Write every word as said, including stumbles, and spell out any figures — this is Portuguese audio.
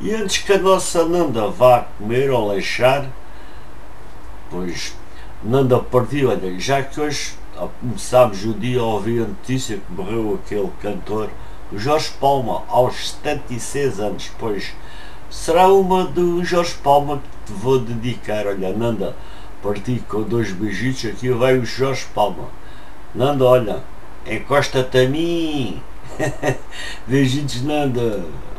E antes que a nossa Nanda vá comer ou lanchar, pois Nanda partiu, olha, já que hoje começámos o dia a ouvir a notícia que morreu aquele cantor, o Jorge Palma, aos setenta e seis anos, pois será uma do Jorge Palma que te vou dedicar. Olha, Nanda, parti com dois beijitos, aqui vai o Jorge Palma. Nanda, olha, encosta-te a mim. Beijitos, Nanda.